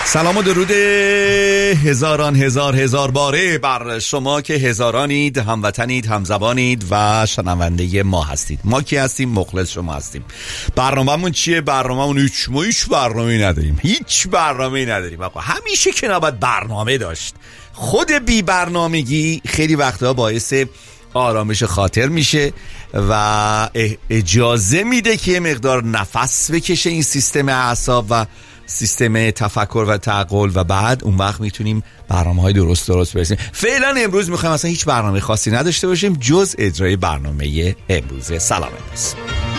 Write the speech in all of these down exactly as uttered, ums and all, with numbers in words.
سلام و درود هزاران هزار هزار باره بر شما که هزارانید، هموطنید، همزبانید و شنونده ما هستید. ما کی هستیم؟ مخلص شما هستیم. برنامه‌مون چیه؟ برنامه‌مون هیچ ما هیچ برنامه‌ای نداریم. هیچ برنامه‌ای نداریم. آقا همیشه که نباید برنامه داشت. خود بی برنامگی خیلی وقتها باعث آرامش خاطر میشه و اجازه میده که یه مقدار نفس بکشه این سیستم اعصاب و سیستم تفکر و تعقل و بعد اون وقت میتونیم برنامه‌های درست درست برسیم. فعلا امروز میخوایم اصلا هیچ برنامه خاصی نداشته باشیم جز اجرای برنامه امروز. سلام امروز.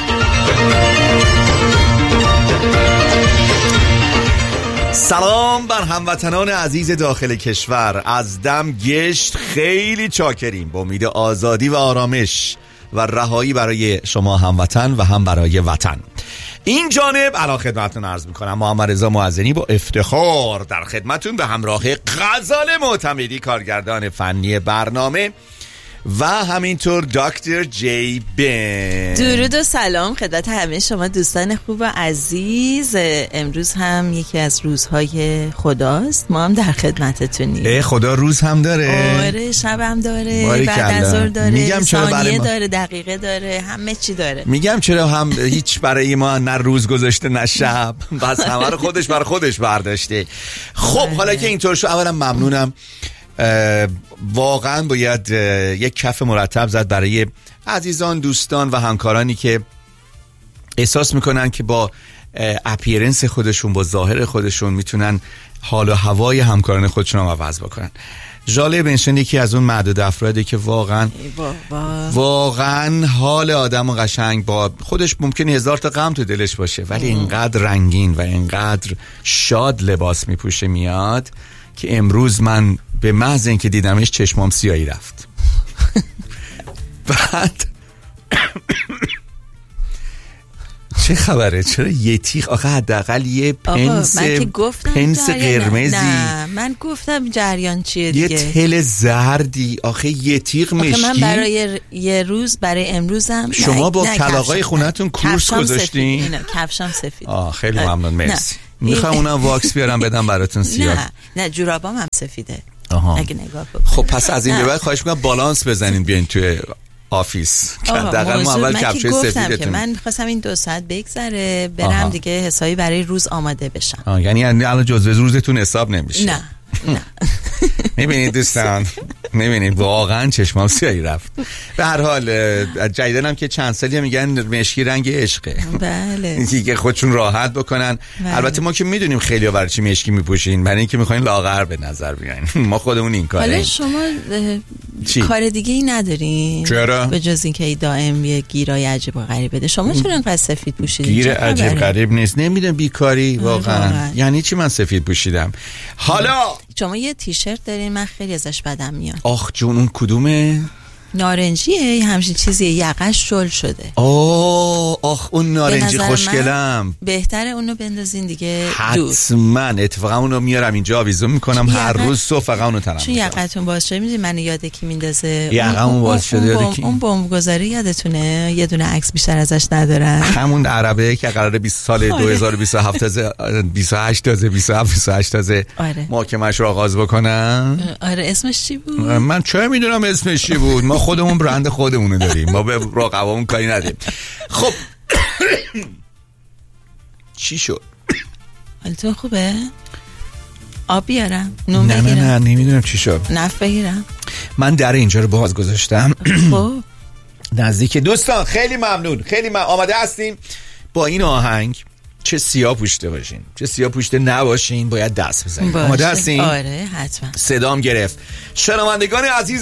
سلام بر هموطنان عزیز داخل کشور. از دم گشت خیلی چاکریم. با امید آزادی و آرامش و رهایی برای شما هموطن و هم برای وطن. این جانب الان خدمتتون عرض میکنم محمد رضا معزنی با افتخار در خدمتتون به همراه غزال معتمدی کارگردان فنی برنامه و همینطور دکتر جی بن. درود و سلام خدمت همه شما دوستان خوب و عزیز. امروز هم یکی از روزهای خداست، ما هم در خدمتتونیم. ای خدا روز هم داره؟ آره شب هم داره، بعد از ظهر داره، میگم چرا ثانیه ما... داره، دقیقه داره، همه چی داره. میگم چرا هم هیچ برای ما نه روز گذاشته نه شب، بس همه رو خودش بر خودش برداشته. خب حالا که اینطور شد اولا ممنونم. واقعا باید یک کف مرتب زد برای عزیزان، دوستان و همکارانی که احساس میکنن که با اپیرنس خودشون، با ظاهر خودشون میتونن حال و هوای همکاران خودشون رو عوض بکنن. ژاله بنشن یکی از اون معدود افرادی که واقعا واقعا حال آدم قشنگ، با خودش ممکنه هزار تا غم تو دلش باشه ولی اینقدر رنگین و اینقدر شاد لباس میپوشه میاد که امروز من به محض اینکه دیدمش چشمام سیاهی رفت. بعد چه خبره؟ چرا یه تیغ؟ آخه حداقل یه پنس پنس قرمزی. نه من گفتم جریان چیه دیگه، یه تل زردی. آخه یه تیغ مشکی. من برای یه روز برای امروزم شما با کلاغای خونتون کورس گذاشتین؟ کفشم سفید. آه خیلی ممنون، مرسی. میخوام اونم واکس بیارم بدم براتون سیاه. نه نه جورابام هم سفیده. آها. اگه نگاه کنید. خب پس از این به بعد خواهش میکنم بالانس بزنین بیاین توی آفیس. حداقل ما اول کفش سفیدتون. من می‌خواستم این دو ساعت بگذره برم آها. دیگه حسابی برای روز آماده بشم. آه یعنی الان جزء روزتون حساب نمیشه. نه نه. میبینید دوستان، میبینید واقعا چشمام سیاهی رفت. به هر حال جدیدنم که چند سالی میگن مشکی رنگ عشقه. بله. دیگه خودشون راحت بکنن. بله. البته ما که میدونیم خیلی‌ها برای چی مشکی میپوشین، برای اینکه میخواین لاغر به نظر بیاین. ما خودمون این کاریم. حالا شما کار دیگه ای ندارین؟ چرا؟ به جز اینکه دائم یه گیرای عجیب و غریب بده. شما چرا اینقدر سفید پوشیدین؟ گیر عجیب غریب نیست، نمیدونم بیکاری واقعا. واقعا یعنی چی من سفید پوشیدم؟ حالا شما یه تیشرت دارین من خیلی ازش بدم میاد. آخ جون اون کدومه؟ نارنجیه، همچین چیزیه، یقش شل شده. آه آخ اون نارنجی خوشگلم. بهتره اونو بندازین دیگه دور. حتما اتفاقا اونو میارم اینجا آویزون میکنم هر روز صبح فقط اونو تنم. چون یقتون باز شده میدونی من یاده کی میندازه؟ یقمون باز شده یاده کی؟ اون بمبگذاری یادتونه؟ یه دونه عکس بیشتر ازش ندارن. همون عربه که قراره بیست سال دو هزار و بیست و هفت تازه بیست و هشت تازه بیست و هفت بیست و هشت تازه محاکمه‌اش رو آغاز بکنن. آره اسمش چی بود؟ من چه میدونم اسمش چی بود. ما خودمون برند خودمونو داریم، ما به رقبامون کاری نداریم. خب چی شد؟ حالتون خوبه؟ آب بیارم؟ نون نه بگیرم؟ نه نه نمیدونم چی شد. نفت بگیرم؟ من در اینجا رو باز گذاشتم. خب نزدیک دوستان خیلی ممنون، خیلی ممنون. آماده هستیم با این آهنگ چه سیاه پوشیده باشین چه سیاه پوشیده نباشین باید دست بزنید. آماده هستین؟ آره حتما. صدام گرفت. شنوندگان عزیز